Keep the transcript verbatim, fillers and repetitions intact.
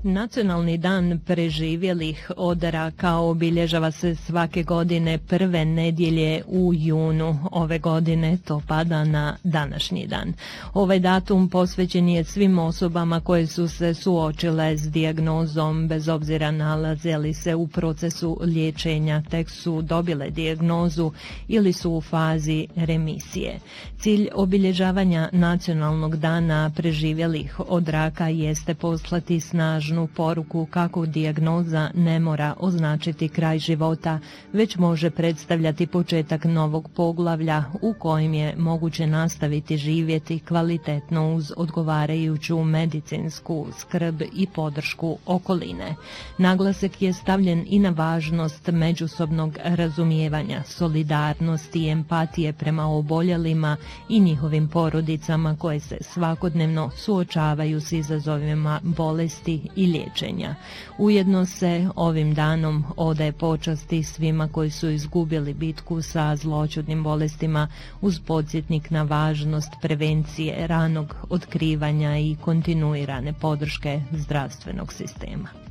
Nacionalni dan preživjelih od raka obilježava se svake godine prve nedjelje u junu. Ove godine to pada na današnji dan. Ovaj datum posvećen je svim osobama koje su se suočile s dijagnozom, bez obzira nalaze li se u procesu liječenja, tek su dobile dijagnozu ili su u fazi remisije. Cilj obilježavanja Nacionalnog dana preživjelih od raka jeste poslati snažnu poruku kako dijagnoza ne mora označiti kraj života, već može predstavljati početak novog poglavlja u kojem je moguće nastaviti živjeti kvalitetno uz odgovarajuću medicinsku skrb i podršku okoline. Naglasak je stavljen i na važnost međusobnog razumijevanja, solidarnosti i empatije prema oboljelima i njihovim porodicama koje se svakodnevno suočavaju s izazovima bolesti i liječenja. Ujedno se ovim danom odaje počasti svima koji su izgubili bitku sa zloćudnim bolestima uz podsjetnik na važnost prevencije, ranog otkrivanja i kontinuirane podrške zdravstvenog sistema.